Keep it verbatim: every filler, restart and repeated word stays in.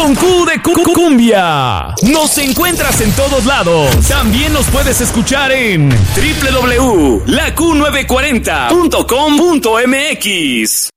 con Q de cu- cu- cumbia. Nos encuentras en todos lados. También nos puedes escuchar en doble u doble u doble u punto la q novecientos cuarenta punto com punto m x.